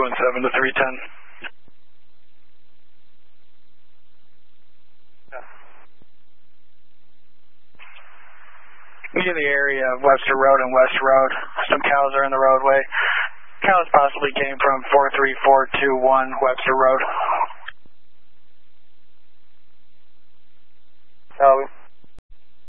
217 to 310. In the area of Webster Road and West Road. Some cows are in the roadway. Cows possibly came from 43421 Webster Road.